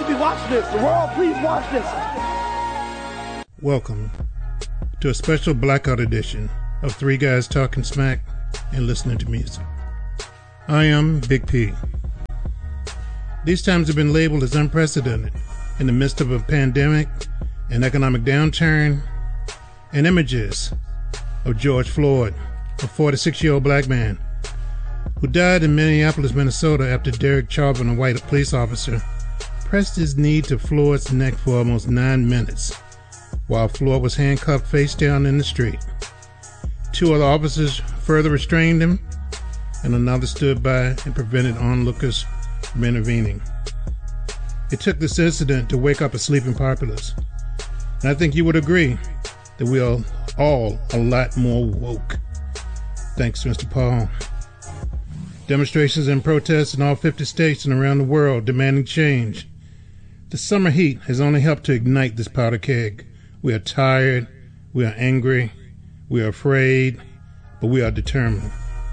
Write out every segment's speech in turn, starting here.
to be watching this. The world, please watch this. Welcome to a special blackout edition of Three Guys Talking Smack and Listening to Music. I am Big P. These times have been labeled as unprecedented in the midst of a pandemic, an economic downturn, and images of George Floyd, a 46-year-old black man who died in Minneapolis, Minnesota after Derek Chauvin, a white police officer, pressed his knee to Floyd's neck for almost 9 minutes while Floyd was handcuffed face down in the street. 2 other officers further restrained him, and another stood by and prevented onlookers from intervening. It took this incident to wake up a sleeping populace, and I think you would agree that we are all a lot more woke. Thanks, Mr. Paul. Demonstrations and protests in all 50 states and around the world demanding change. The summer heat has only helped to ignite this powder keg. We are tired, we are angry, we are afraid, but we are determined.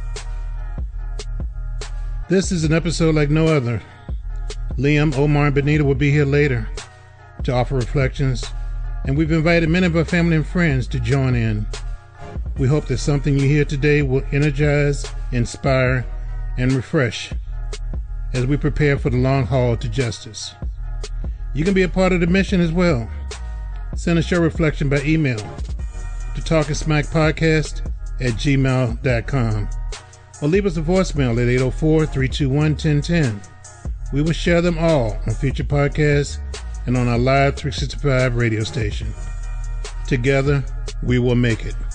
This is an episode like no other. Liam, Omar, and Benita will be here later to offer reflections, and we've invited many of our family and friends to join in. We hope that something you hear today will energize, inspire, and refresh as we prepare for the long haul to justice. You can be a part of the mission as well. Send us your reflection by email to talkingsmackpodcast@gmail.com or leave us a voicemail at 804-321-1010. We will share them all on future podcasts and on our live 365 radio station. Together, we will make it.